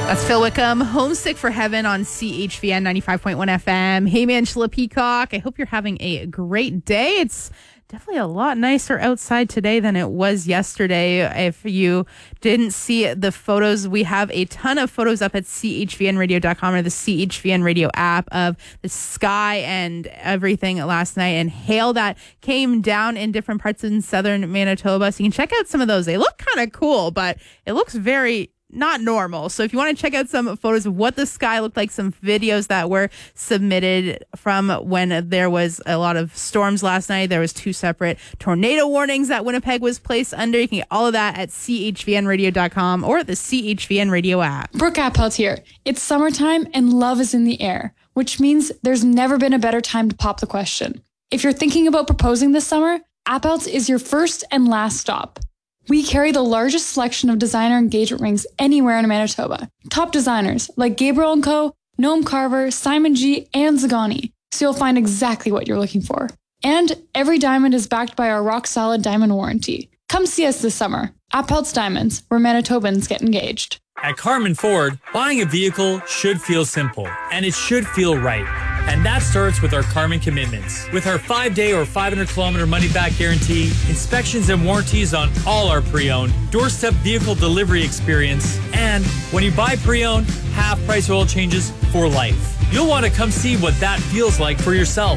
That's Phil Wickham, Homesick for Heaven on CHVN 95.1 FM. Hey, Angela Peacock. I hope you're having a great day. It's definitely a lot nicer outside today than it was yesterday. If you didn't see the photos, we have a ton of photos up at chvnradio.com or the CHVN radio app of the sky and everything last night, and hail that came down in different parts in southern Manitoba. So you can check out some of those. They look kind of cool, but it looks very not normal. So if you want to check out some photos of what the sky looked like, some videos that were submitted from when there was a lot of storms last night, there was 2 separate tornado warnings that Winnipeg was placed under. You can get all of that at chvnradio.com or the CHVN radio app. Brooke Appelt here. It's summertime and love is in the air, which means there's never been a better time to pop the question. If you're thinking about proposing this summer, Appelt's is your first and last stop. We carry the largest selection of designer engagement rings anywhere in Manitoba. Top designers like Gabriel & Co., Noam Carver, Simon G., and Zagani. So you'll find exactly what you're looking for. And every diamond is backed by our rock-solid diamond warranty. Come see us this summer. Appelt's Diamonds, where Manitobans get engaged. At Carman Ford, buying a vehicle should feel simple, and it should feel right. And that starts with our Carman commitments. With our 5-day or 500-kilometer money-back guarantee, inspections and warranties on all our pre-owned, doorstep vehicle delivery experience, and when you buy pre-owned, half-price oil changes for life. You'll want to come see what that feels like for yourself.